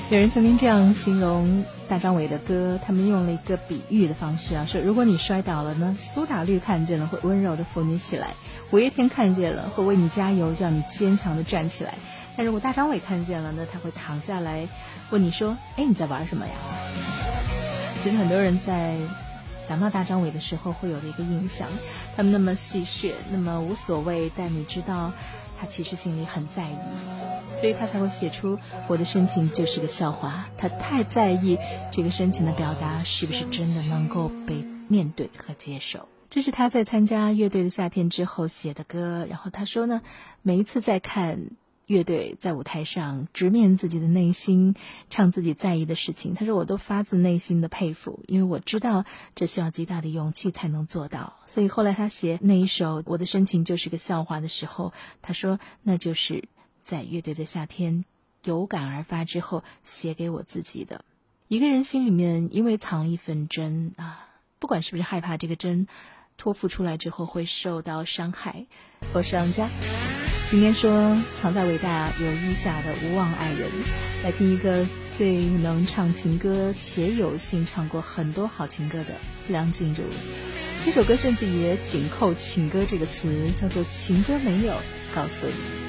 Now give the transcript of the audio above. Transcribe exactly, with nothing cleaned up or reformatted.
有人曾经这样形容大张伟的歌，他们用了一个比喻的方式啊，说如果你摔倒了呢，苏打绿看见了会温柔的扶你起来，五月天看见了会为你加油，叫你坚强的站起来。但如果大张伟看见了呢，他会躺下来问你说，哎，你在玩什么呀？其实很多人在讲到大张伟的时候会有的一个印象，他们那么戏谑，那么无所谓，但你知道他其实心里很在意，所以他才会写出我的深情就是个笑话。他太在意这个深情的表达是不是真的能够被面对和接受。这是他在参加乐队的夏天之后写的歌，然后他说呢，每一次在看乐队在舞台上直面自己的内心，唱自己在意的事情，他说我都发自内心的佩服，因为我知道这需要极大的勇气才能做到。所以后来他写那一首我的深情就是个笑话的时候，他说那就是在乐队的夏天有感而发之后写给我自己的。一个人心里面因为藏一份真啊，不管是不是害怕这个真托付出来之后会受到伤害。我是杨佳，今天说藏在伟大友谊下的无望爱人，来听一个最能唱情歌且有幸唱过很多好情歌的梁静茹。这首歌甚至也紧扣情歌这个词，叫做情歌没有告诉你。